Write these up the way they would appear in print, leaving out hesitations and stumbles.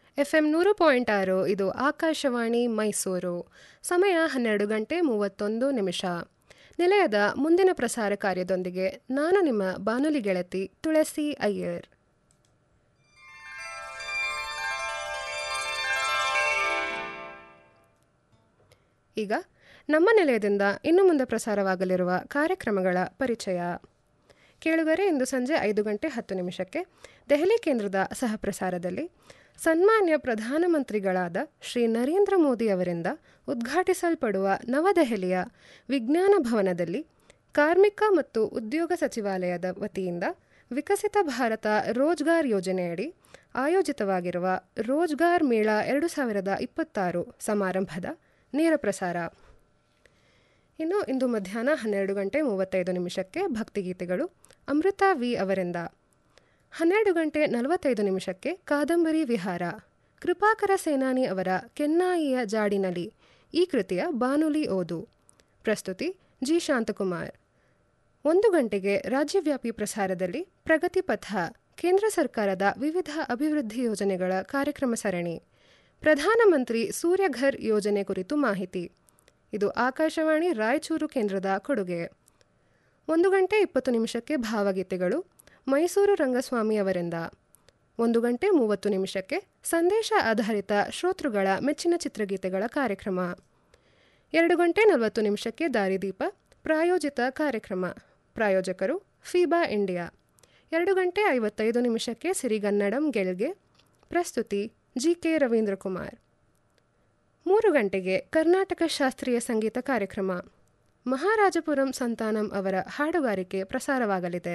FM 100.6 ಇದು ಆಕಾಶವಾಣಿ ಮೈಸೂರು. ಸಮಯ 12:31. ನಿಲಯದ ಮುಂದಿನ ಪ್ರಸಾರ ಕಾರ್ಯದೊಂದಿಗೆ ನಾನು ನಿಮ್ಮ ಬಾನುಲಿ ಗೆಳತಿ ತುಳಸಿ ಅಯ್ಯರ್. ಈಗ ನಮ್ಮ ನಿಲಯದಿಂದ ಇನ್ನು ಮುಂದೆ ಪ್ರಸಾರವಾಗಲಿರುವ ಕಾರ್ಯಕ್ರಮಗಳ ಪರಿಚಯ. ಕೇಳುಗರೆ, ಇಂದು ಸಂಜೆ 5:10 ದೆಹಲಿ ಕೇಂದ್ರದ ಸಹಪ್ರಸಾರದಲ್ಲಿ ಸನ್ಮಾನ್ಯ ಪ್ರಧಾನಮಂತ್ರಿಗಳಾದ ಶ್ರೀ ನರೇಂದ್ರ ಮೋದಿ ಅವರಿಂದ ಉದ್ಘಾಟಿಸಲ್ಪಡುವ ನವದೆಹಲಿಯ ವಿಜ್ಞಾನ ಭವನದಲ್ಲಿ ಕಾರ್ಮಿಕ ಮತ್ತು ಉದ್ಯೋಗ ಸಚಿವಾಲಯದ ವತಿಯಿಂದ ವಿಕಸಿತ ಭಾರತ ರೋಜ್ಗಾರ್ ಯೋಜನೆಯಡಿ ಆಯೋಜಿತವಾಗಿರುವ ರೋಜ್ಗಾರ್ ಮೇಳ 2026 ಸಮಾರಂಭದ ನೇರ ಪ್ರಸಾರ. ಇನ್ನು ಇಂದು ಮಧ್ಯಾಹ್ನ 12:35 ಭಕ್ತಿಗೀತೆಗಳು ಅಮೃತ ವಿ ಅವರಿಂದ. 12:45 ಕಾದಂಬರಿ ವಿಹಾರ ಕೃಪಾಕರ ಸೇನಾನಿ ಅವರ ಕೆನ್ನಾಯಿಯ ಜಾಡಿನಲಿ ಈ ಕೃತಿಯ ಬಾನುಲಿ ಓದು. ಪ್ರಸ್ತುತಿ ಜಿ ಶಾಂತಕುಮಾರ್. 1 ಗಂಟೆಗೆ ರಾಜ್ಯವ್ಯಾಪಿ ಪ್ರಸಾರದಲ್ಲಿ ಪ್ರಗತಿ ಪಥ ಕೇಂದ್ರ ಸರ್ಕಾರದ ವಿವಿಧ ಅಭಿವೃದ್ಧಿ ಯೋಜನೆಗಳ ಕಾರ್ಯಕ್ರಮ ಸರಣಿ. ಪ್ರಧಾನಮಂತ್ರಿ ಸೂರ್ಯಘರ್ ಯೋಜನೆ ಕುರಿತು ಮಾಹಿತಿ. ಇದು ಆಕಾಶವಾಣಿ ರಾಯಚೂರು ಕೇಂದ್ರದ ಕೊಡುಗೆ. 1:20 ಭಾವಗೀತೆಗಳು ಮೈಸೂರು ರಂಗಸ್ವಾಮಿ ಅವರಿಂದ. 1:30 ಸಂದೇಶ ಆಧಾರಿತ ಶ್ರೋತೃಗಳ ಮೆಚ್ಚಿನ ಚಿತ್ರಗೀತೆಗಳ ಕಾರ್ಯಕ್ರಮ. 2:40 ದಾರಿದೀಪ ಪ್ರಾಯೋಜಿತ ಕಾರ್ಯಕ್ರಮ. ಪ್ರಾಯೋಜಕರು ಫೀಬಾ ಇಂಡಿಯಾ. 2:55 ಸಿರಿಗನ್ನಡಂ ಗೆಲ್ಗೆ. ಪ್ರಸ್ತುತಿ ಜಿಕೆ ರವೀಂದ್ರ ಕುಮಾರ್. 3 ಗಂಟೆಗೆ ಕರ್ನಾಟಕ ಶಾಸ್ತ್ರೀಯ ಸಂಗೀತ ಕಾರ್ಯಕ್ರಮ. ಮಹಾರಾಜಪುರಂ ಸಂತಾನಂ ಅವರ ಹಾಡುಗಾರಿಕೆ ಪ್ರಸಾರವಾಗಲಿದೆ.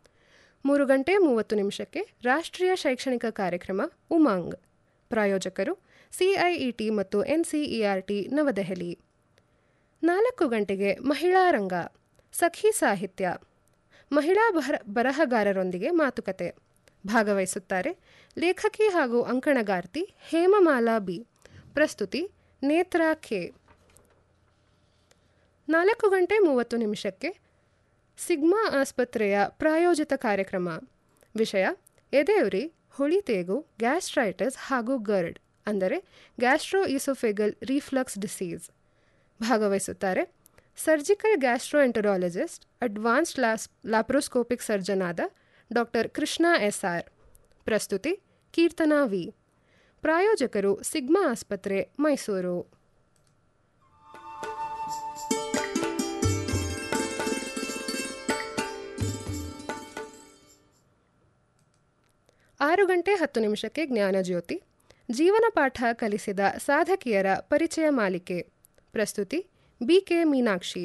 3:30 ರಾಷ್ಟ್ರೀಯ ಶೈಕ್ಷಣಿಕ ಕಾರ್ಯಕ್ರಮ ಉಮಂಗ್. ಪ್ರಾಯೋಜಕರು ಸಿಐಇಟಿ ಮತ್ತು ಎನ್ಸಿಇಆರ್ಟಿ ನವದೆಹಲಿ. 4 ಗಂಟೆಗೆ ಮಹಿಳಾ ರಂಗ ಸಖಿ ಸಾಹಿತ್ಯ. ಮಹಿಳಾ ಬರಹಗಾರರೊಂದಿಗೆ ಮಾತುಕತೆ. ಭಾಗವಹಿಸುತ್ತಾರೆ ಲೇಖಕಿ ಹಾಗೂ ಅಂಕಣಗಾರ್ತಿ ಹೇಮಮಾಲಾ ಬಿ. ಪ್ರಸ್ತುತಿ ನೇತ್ರಾ ಕೆ. 4:30 ಸಿಗ್ಮಾ ಆಸ್ಪತ್ರೆಯ ಪ್ರಾಯೋಜಿತ ಕಾರ್ಯಕ್ರಮ. ವಿಷಯ ಎದೆಯುರಿ, ಹುಳಿತೇಗು, ಗ್ಯಾಸ್ಟ್ರೈಟಿಸ್ ಹಾಗೂ ಗರ್ಡ್ ಅಂದರೆ ಗ್ಯಾಸ್ಟ್ರೋ ಈಸೋಫೆಗಲ್ ರಿಫ್ಲಕ್ಸ್ ಡಿಸೀಸ್. ಭಾಗವಹಿಸುತ್ತಾರೆ ಸರ್ಜಿಕಲ್ ಗ್ಯಾಸ್ಟ್ರೋಎಂಟರಾಲಜಿಸ್ಟ್, ಅಡ್ವಾನ್ಸ್ಡ್ ಲ್ಯಾಪ್ರೋಸ್ಕೋಪಿಕ್ ಸರ್ಜನ್ ಆದ ಡಾಕ್ಟರ್ ಕೃಷ್ಣ ಎಸ್ಆರ್. ಪ್ರಸ್ತುತಿ ಕೀರ್ತನಾ ವಿ. ಪ್ರಾಯೋಜಕರು ಸಿಗ್ಮಾ ಆಸ್ಪತ್ರೆ ಮೈಸೂರು. 6:10 ಜ್ಞಾನಜ್ಯೋತಿ ಜೀವನ ಪಾಠ ಕಲಿಸಿದ ಸಾಧಕಿಯರ ಪರಿಚಯ ಮಾಲಿಕೆ. ಪ್ರಸ್ತುತಿ ಬಿಕೆ ಮೀನಾಕ್ಷಿ.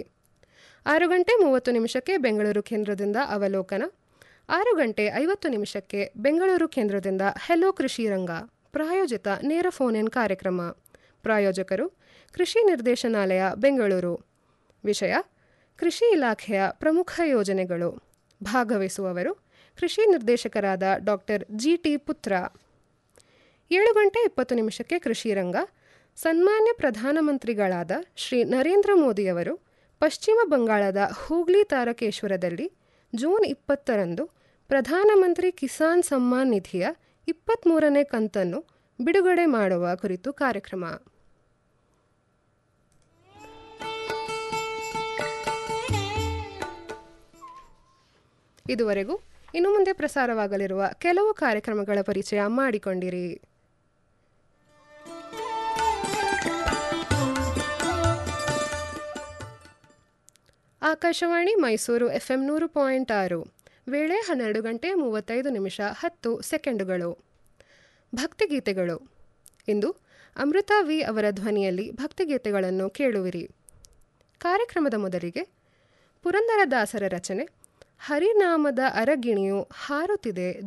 6:30 ಬೆಂಗಳೂರು ಕೇಂದ್ರದಿಂದ ಅವಲೋಕನ. 6:50 ಬೆಂಗಳೂರು ಕೇಂದ್ರದಿಂದ ಹೆಲೋ ಕೃಷಿ ರಂಗ ಪ್ರಾಯೋಜಿತ ನೇರ ಫೋನ್ ಇನ್ ಕಾರ್ಯಕ್ರಮ. ಪ್ರಾಯೋಜಕರು ಕೃಷಿ ನಿರ್ದೇಶನಾಲಯ ಬೆಂಗಳೂರು. ವಿಷಯ ಕೃಷಿ ಇಲಾಖೆಯ ಪ್ರಮುಖ ಯೋಜನೆಗಳು. ಭಾಗವಹಿಸುವವರು ಕೃಷಿ ನಿರ್ದೇಶಕರಾದ ಡಾಕ್ಟರ್ ಜಿಟಿ ಪುತ್ರ. 7:20 ಕೃಷಿ ರಂಗ ಸನ್ಮಾನ್ಯ ಪ್ರಧಾನಮಂತ್ರಿಗಳಾದ ಶ್ರೀ ನರೇಂದ್ರ ಮೋದಿಯವರು ಪಶ್ಚಿಮ ಬಂಗಾಳದ ಹೂಗ್ಲಿ ತಾರಕೇಶ್ವರದಲ್ಲಿ ಜೂನ್ 20ರಂದು ಪ್ರಧಾನಮಂತ್ರಿ ಕಿಸಾನ್ ಸಮ್ಮಾನ್ ನಿಧಿಯ 23ನೇ ಕಂತನ್ನು ಬಿಡುಗಡೆ ಮಾಡುವ ಕುರಿತು ಕಾರ್ಯಕ್ರಮ. ಇದುವರೆಗೂ ಇನ್ನು ಮುಂದೆ ಪ್ರಸಾರವಾಗಲಿರುವ ಕೆಲವು ಕಾರ್ಯಕ್ರಮಗಳ ಪರಿಚಯ ಮಾಡಿಕೊಂಡಿರಿ. ಆಕಾಶವಾಣಿ ಮೈಸೂರು FM 100.6. ವೇಳೆ 12:35 ಭಕ್ತಿಗೀತೆಗಳು. ಇಂದು ಅಮೃತ ವಿ ಅವರ ಧ್ವನಿಯಲ್ಲಿ ಭಕ್ತಿಗೀತೆಗಳನ್ನು ಕೇಳುವಿರಿ. ಕಾರ್ಯಕ್ರಮದ ಮೊದಲಿಗೆ ಪುರಂದರದಾಸರ ರಚನೆ ಹರಿನಾಮದ ಅರಗಿಣಿಯು ಹಾರುತ್ತಿದೆ